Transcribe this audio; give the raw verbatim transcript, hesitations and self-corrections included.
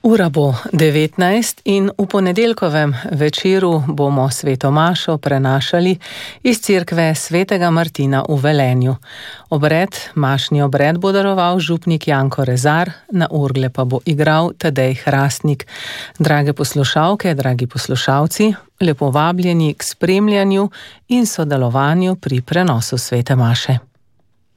Ura bo devetnajst in v ponedeljkovem večeru bomo sveto mašo prenašali iz cerkve svetega Martina v Velenju. Obred, mašni obred bo daroval župnik Janko Rezar, na orgle pa bo igral Tadej Hrastnik. Drage poslušalke, dragi poslušalci, lepo vabljeni k spremljanju in sodelovanju pri prenosu svete maše.